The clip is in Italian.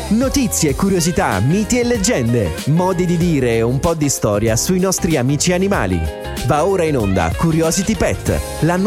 Notizie, curiosità, miti e leggende, modi di dire e un po' di storia sui nostri amici animali. Va ora in onda Curiosity Pet, la